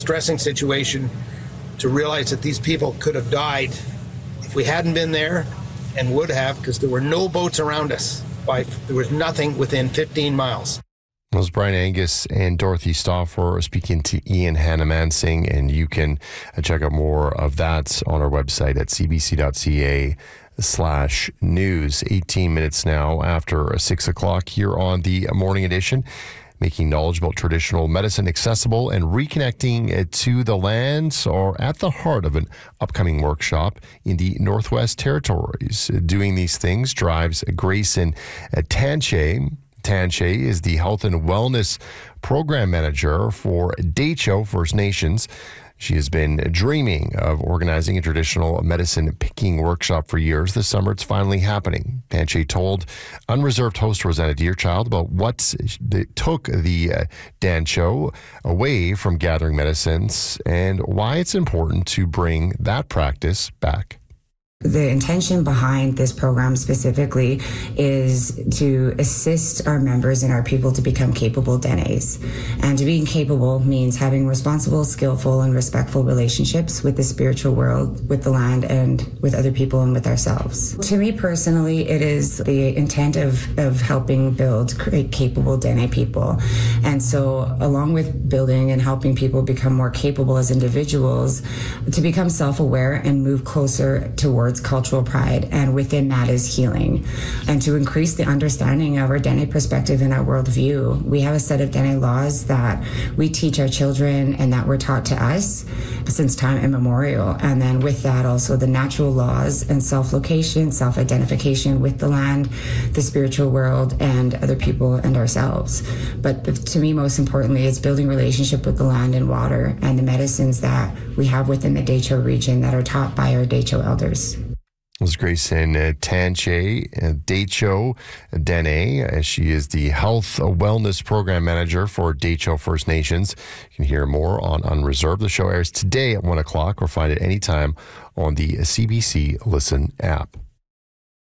Stressing situation to realize that these people could have died if we hadn't been there, and would have, because there were no boats around us. There was nothing within 15 miles. It was Brian Angus and Dorothy Stauffer speaking to Ian Hannamansing, and you can check out more of that on our website at cbc.ca/news. 18 minutes now after 6 o'clock here on the Morning Edition, making knowledge about traditional medicine accessible and reconnecting it to the land are at the heart of an upcoming workshop in the Northwest Territories. Doing these things drives Grayson Tanche. Tanche is the Health and Wellness Program Manager for Dehcho First Nations. She has been dreaming of organizing a traditional medicine picking workshop for years. This summer, it's finally happening. Tanche told Unreserved host Rosanna Deerchild about what took the Dehcho away from gathering medicines and why it's important to bring that practice back. The intention behind this program specifically is to assist our members and our people to become capable Denes. And to being capable means having responsible, skillful, and respectful relationships with the spiritual world, with the land, and with other people and with ourselves. To me personally, it is the intent of helping create capable Dene people. And so along with building and helping people become more capable as individuals, to become self-aware and move closer towards cultural pride, and within that is healing. And to increase the understanding of our Dene perspective and our worldview, we have a set of Dene laws that we teach our children and that were taught to us since time immemorial. And then with that also the natural laws and self-location, self-identification with the land, the spiritual world, and other people and ourselves. But to me, most importantly, it's building relationship with the land and water and the medicines that we have within the Dehcho region that are taught by our Dehcho elders. This is Grayson Tanche, Dehcho Dene. She is the Health Wellness Program Manager for Dehcho First Nations. You can hear more on Unreserved. The show airs today at 1 o'clock or find it anytime on the CBC Listen app.